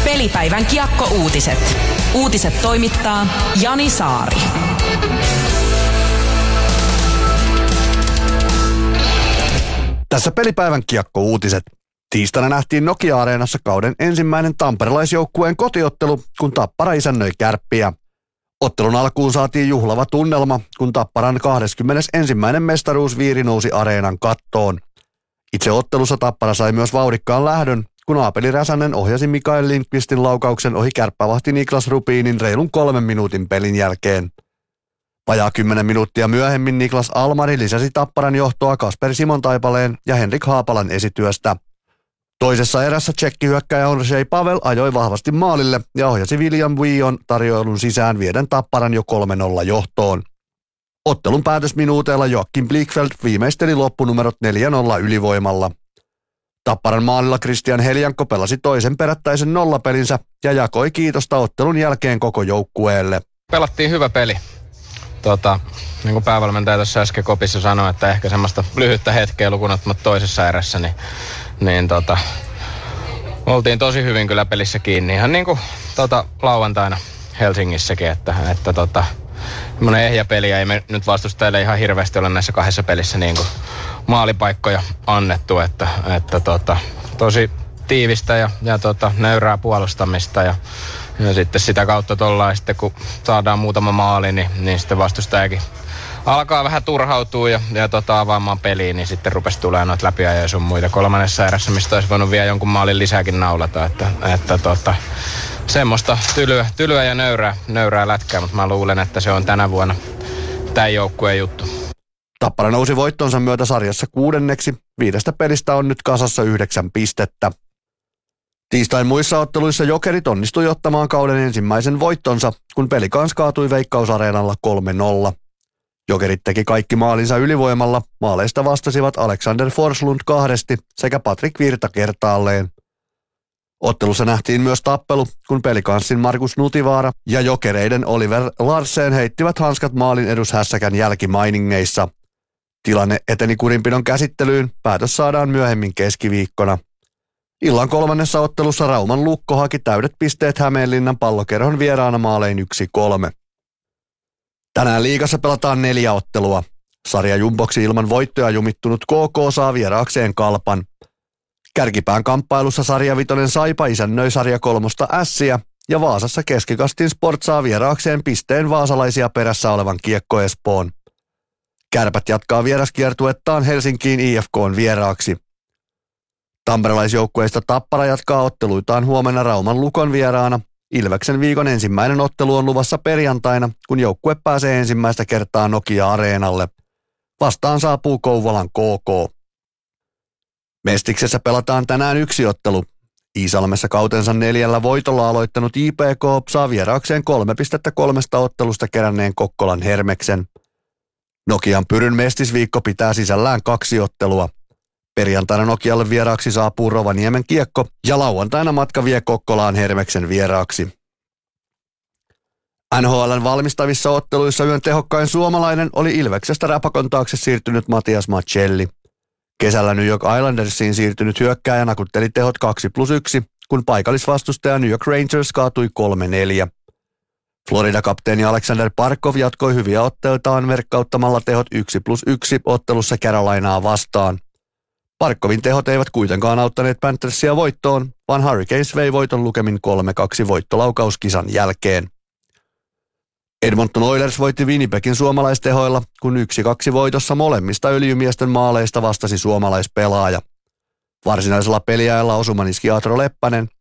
Pelipäivän kiekko-uutiset. Uutiset toimittaa Jani Saari. Tässä Pelipäivän kiekko-uutiset. Tiistaina nähtiin Nokia-areenassa kauden ensimmäinen tamperelaisjoukkueen kotiottelu, kun Tappara isännöi Kärppiä. Ottelun alkuun saatiin juhlava tunnelma, kun Tapparan 21. mestaruusviiri nousi areenan kattoon. Itse ottelussa Tappara sai myös vauhdikkaan lähdön, kun Aapeli Räsänen ohjasi Mikael Lindqvistin laukauksen ohi kärppävahti Niklas Rubinin reilun 3 minuutin pelin jälkeen. Vajaa 10 minuuttia myöhemmin Niklas Almari lisäsi Tapparan johtoa Kasper Simon-Taipaleen ja Henrik Haapalan esityöstä. Toisessa erässä tsekkihyökkäjä Ondřej Pavel ajoi vahvasti maalille ja ohjasi William Buillon tarjoilun sisään vieden Tapparan jo 3-0 johtoon. Ottelun päätösminuuteilla Joakim Blichfeldt viimeisteli loppunumerot 4-0 ylivoimalla. Tapparan maalilla Christian Helianko pelasi toisen perättäisen nollapelinsä ja jakoi kiitosta ottelun jälkeen koko joukkueelle. Pelattiin hyvä peli. Niin kuin päävalmentaja tuossa äsken kopissa sanoi, että ehkä semmoista lyhyttä hetkeä lukunottamatta toisessa erässä, niin oltiin tosi hyvin kyllä pelissä kiinni. Ihan niin kuin lauantaina Helsingissäkin, että semmoinen ehjä peli, ei me nyt vastustajille ihan hirveästi ole näissä kahdessa pelissä niin kuin maalipaikkoja annettu, että tosi tiivistä ja nöyrää puolustamista ja sitten sitä kautta tuollain sitten kun saadaan muutama maali, niin sitten vastustajakin alkaa vähän turhautua ja avaamaan peliin, niin sitten rupesi tulemaan noita läpiajoja sun muita kolmannessa erässä, mistä olisi voinut vielä jonkun maalin lisääkin naulata, että semmoista tylyä ja nöyrää lätkää, mutta mä luulen, että se on tänä vuonna tämän joukkueen juttu. Tappara nousi voittonsa myötä sarjassa 6. 5 pelistä on nyt kasassa 9 pistettä. Tiistain muissa otteluissa Jokerit onnistui ottamaan kauden ensimmäisen voittonsa, kun Pelikans kaatui Veikkausareenalla 3-0. Jokerit teki kaikki maalinsa ylivoimalla, maaleista vastasivat Alexander Forslund 2 sekä Patrick Virta kertaalleen. Ottelussa nähtiin myös tappelu, kun Pelikanssin Markus Nutivaara ja Jokereiden Oliver Larsen heittivät hanskat maalin edushässäkän jälkimainingeissa. Tilanne eteni kurinpidon käsittelyyn, päätös saadaan myöhemmin keskiviikkona. Illan 3. ottelussa Rauman Lukko haki täydet pisteet Hämeenlinnan Pallokerhon vieraana maalein 1-3. Tänään liigassa pelataan 4 ottelua. Sarja jumboksi ilman voittoja jumittunut KK saa vieraakseen Kalpan. Kärkipään kamppailussa sarja 5 Saipa isännöi sarja 3 Ässiä ja Vaasassa Keskikastin Sport saa vieraakseen pisteen vaasalaisia perässä olevan Kiekko Espoon. Kärpät jatkaa vieraskiertuettaan Helsinkiin IFK:n vieraaksi. Tamperelaisjoukkueista Tappara jatkaa otteluitaan huomenna Rauman Lukon vieraana. Ilveksen viikon ensimmäinen ottelu on luvassa perjantaina, kun joukkue pääsee ensimmäistä kertaa Nokia-areenalle. Vastaan saapuu Kouvolan KK. Mestiksessä pelataan tänään 1 ottelu. Iisalmessa kautensa 4 voitolla aloittanut IPK saa vieraakseen 3 pistettä 3 ottelusta keränneen Kokkolan Hermeksen. Nokian Pyryn mestisviikko pitää sisällään 2 ottelua. Perjantaina Nokialle vieraaksi saapuu Rovaniemen Kiekko ja lauantaina matka vie Kokkolaan Hermeksen vieraaksi. NHL:n valmistavissa otteluissa yön tehokkain suomalainen oli Ilveksestä Räpäkon taakse siirtynyt Matias Maccelli. Kesällä New York Islandersiin siirtynyt hyökkääjä nakutteli tehot 2+1, kun paikallisvastustaja New York Rangers kaatui 3-4. Florida-kapteeni Alexander Barkov jatkoi hyviä otteitaan merkkauttamalla tehot 1+1 ottelussa Carolinaa vastaan. Barkovin tehot eivät kuitenkaan auttaneet Panthersia voittoon, vaan Hurricanes vei voiton lukemin 3-2 voittolaukauskisan jälkeen. Edmonton Oilers voitti Winnipegin suomalaistehoilla, kun 1-2 voitossa molemmista öljymiesten maaleista vastasi suomalaispelaaja. Varsinaisella peliajalla osuman iski Atro Leppänen